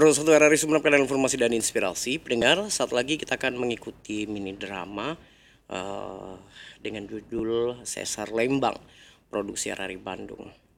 Satu RRI Sumeneb, informasi dan inspirasi. Pendengar, saat lagi kita akan mengikuti mini drama dengan judul Sesar Lembang, produksi RRI Bandung.